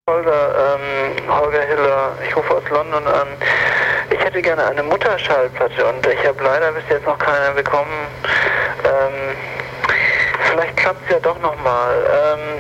Holger Hiller, ich rufe aus London an. Ich hätte gerne eine Mutterschallplatte und ich habe leider bis jetzt noch keine bekommen. Vielleicht klappt es ja doch nochmal.